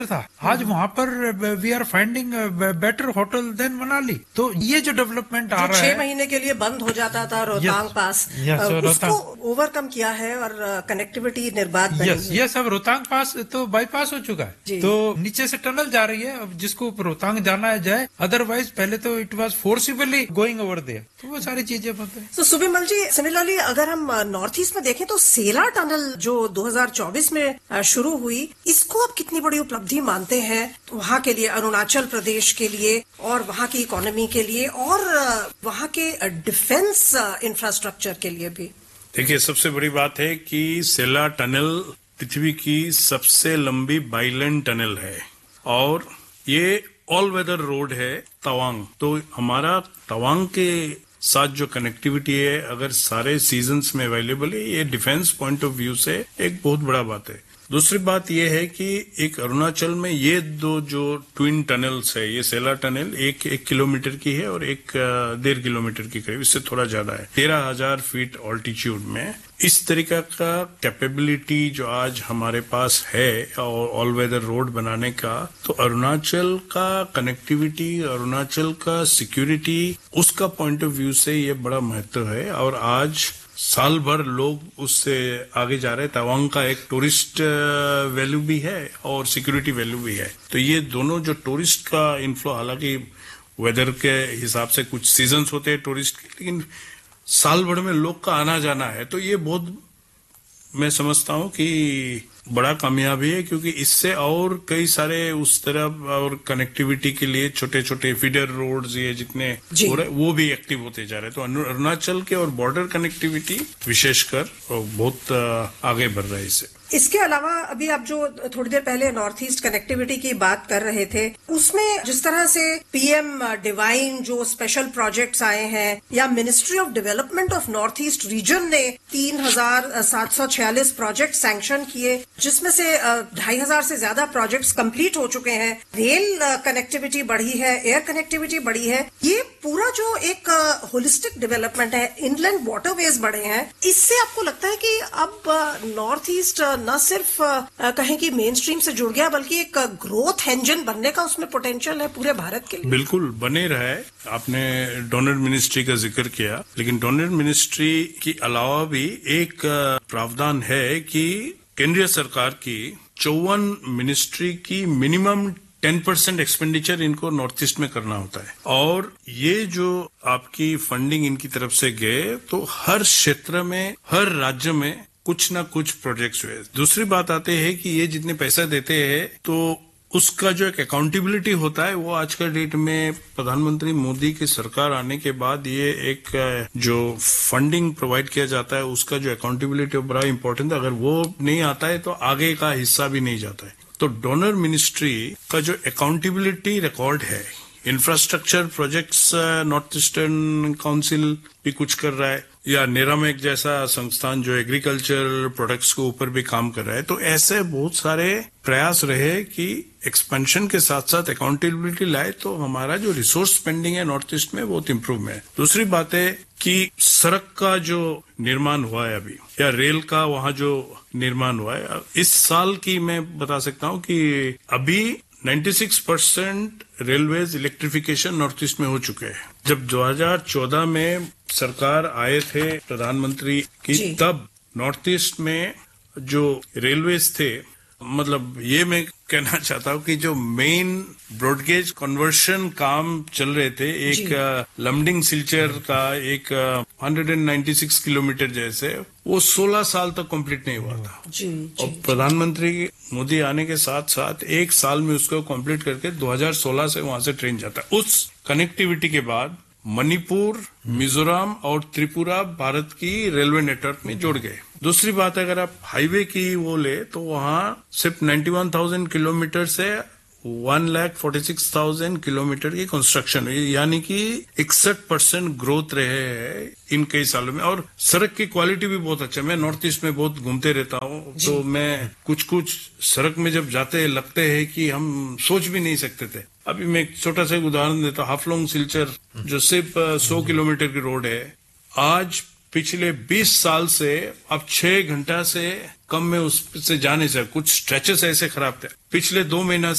था। आज वहाँ पर we are finding better hotel then Manali. तो ये जो डेवलपमेंट आ रहा है, 6 महीने के लिए बंद हो जाता था रोहतांग पास, उसको ओवरकम किया है और कनेक्टिविटी निर्बाध बनी है। ये सब रोहतांग पास तो बाईपास हो चुका है, तो नीचे से टनल जा रही है। अब जिसको रोहतांग जाना है जाए, अदरवाइज पहले तो it was forcibly going over there. तो वो सारी चीजें बनते हैं। तो सुबिमल जी, सिमिलरली अगर हम नॉर्थ ईस्ट में देखें तो सेला टनल जो 2024 में शुरू हुई, इसको आप कितनी बड़ी उपलब्धि मानते हैं वहाँ के लिए, अरुणाचल प्रदेश के लिए और वहाँ की इकोनॉमी के लिए और वहाँ के डिफेंस इंफ्रास्ट्रक्चर के लिए भी? देखिए, सबसे बड़ी बात है कि सेला टनल पृथ्वी की सबसे लंबी बाइलेन टनल है और ये ऑल वेदर रोड है तवांग। तो हमारा तवांग के साथ जो कनेक्टिविटी है, अगर सारे सीजन्स में अवेलेबल है, ये डिफेंस पॉइंट ऑफ व्यू से एक बहुत बड़ा बात है। दूसरी बात यह है कि एक अरुणाचल में ये दो जो ट्विन टनल्स है, ये सेला टनल एक किलोमीटर की है और एक 1.5 किलोमीटर की करीब, इससे थोड़ा ज्यादा है, 13,000 फीट ऑल्टीट्यूड में। इस तरीका का कैपेबिलिटी जो आज हमारे पास है और ऑल वेदर रोड बनाने का, तो अरुणाचल का कनेक्टिविटी, अरुणाचल का सिक्योरिटी, उसका पॉइंट ऑफ व्यू से ये बड़ा महत्व है। और आज साल भर लोग उससे आगे जा रहे हैं। तवांग का एक टूरिस्ट वैल्यू भी है और सिक्योरिटी वैल्यू भी है। तो ये दोनों जो टूरिस्ट का इन्फ्लो, हालांकि वेदर के हिसाब से कुछ सीजन्स होते हैं टूरिस्ट के, लेकिन साल भर में लोग का आना जाना है, तो ये बहुत, मैं समझता हूँ कि बड़ा कामयाबी है, क्योंकि इससे और कई सारे उस तरफ और कनेक्टिविटी के लिए छोटे छोटे फीडर रोड्स ये जितने हो रहे, वो भी एक्टिव होते जा रहे हैं। तो अरुणाचल के और बॉर्डर कनेक्टिविटी विशेषकर बहुत आगे बढ़ रहा है इससे। इसके अलावा अभी आप जो थोड़ी देर पहले नॉर्थ ईस्ट कनेक्टिविटी की बात कर रहे थे, उसमें जिस तरह से पीएम डिवाइन जो स्पेशल प्रोजेक्ट्स आए हैं, या ministry of development of north east region ने 3,746 प्रोजेक्ट सैंक्शन किए, जिसमें से 2,500 से ज्यादा प्रोजेक्ट्स कंप्लीट हो चुके हैं। रेल कनेक्टिविटी बढ़ी है, एयर कनेक्टिविटी बढ़ी है। ये पूरा जो एक होलिस्टिक डेवलपमेंट है, इनलैंड वाटरवेज बढ़े हैं। इससे आपको लगता है कि अब नॉर्थ ईस्ट न सिर्फ कहें कि मेन स्ट्रीम से जुड़ गया, बल्कि एक ग्रोथ इंजन बनने का उसमें पोटेंशियल है पूरे भारत के लिए? बिल्कुल बने रहा है। आपने डोनर मिनिस्ट्री का जिक्र किया, लेकिन डोनर मिनिस्ट्री के अलावा भी एक प्रावधान है कि केंद्रीय सरकार की 54 मिनिस्ट्री की मिनिमम 10% एक्सपेंडिचर इनको नॉर्थ ईस्ट में करना होता है। और ये जो आपकी फंडिंग इनकी तरफ से गए, तो हर क्षेत्र में, हर राज्य में कुछ ना कुछ प्रोजेक्ट्स हुए। दूसरी बात आते है कि ये जितने पैसा देते हैं, तो उसका जो एक अकाउंटेबिलिटी होता है, वो आज के डेट में प्रधानमंत्री मोदी की सरकार आने के बाद ये एक जो फंडिंग प्रोवाइड किया जाता है, उसका जो अकाउंटेबिलिटी बड़ा इंपॉर्टेंट है। अगर वो नहीं आता है तो आगे का हिस्सा भी नहीं जाता है। तो डोनर मिनिस्ट्री का जो अकाउंटेबिलिटी रिकॉर्ड है, infrastructure projects north eastern council भी कुछ कर रहा है, या नेरामेक जैसा संस्थान जो एग्रीकल्चर प्रोडक्ट्स के ऊपर भी काम कर रहा है। तो ऐसे बहुत सारे प्रयास रहे कि एक्सपेंशन के साथ साथ अकाउंटेबिलिटी लाए, तो हमारा जो रिसोर्स स्पेंडिंग है नॉर्थ ईस्ट में बहुत इम्प्रूव है। दूसरी बात है कि सड़क का जो निर्माण हुआ है अभी, या रेल का वहां जो निर्माण हुआ है, इस साल की मैं बता सकता हूँ कि अभी 96% रेलवेज इलेक्ट्रिफिकेशन नॉर्थ ईस्ट में हो चुके हैं। जब 2014 में सरकार आए थे प्रधानमंत्री की, तब नॉर्थ ईस्ट में जो रेलवेज थे, मतलब ये मैं कहना चाहता हूँ कि जो मेन ब्रॉडगेज कन्वर्शन काम चल रहे थे, एक लमडिंग सिलचर का एक 196 किलोमीटर जैसे, वो 16 साल तक कंप्लीट नहीं हुआ था। और प्रधानमंत्री मोदी आने के साथ साथ एक साल में उसको कंप्लीट करके 2016 से वहां से ट्रेन जाता है। उस कनेक्टिविटी के बाद मणिपुर, मिजोरम और त्रिपुरा भारत की रेलवे नेटवर्क में जुड़ गए। दूसरी बात, अगर आप हाईवे की वो ले, तो वहां सिर्फ 91,000 किलोमीटर से 1,46,000 किलोमीटर की कंस्ट्रक्शन हुई, यानी कि 61% ग्रोथ रहे हैं इन कई सालों में। और सड़क की क्वालिटी भी बहुत अच्छा है। मैं नॉर्थ ईस्ट में बहुत घूमते रहता हूँ, तो मैं कुछ सड़क में जब जाते हैं लगते हैं कि हम सोच भी नहीं सकते थे। अभी मैं एक छोटा सा उदाहरण देता हूँ, हाफलोंग सिलचर जो सिर्फ 100 किलोमीटर की रोड है, आज पिछले 20 साल से अब 6 घंटा से कम में उससे जाने से, कुछ स्ट्रेचेस ऐसे खराब थे, पिछले 2 महीना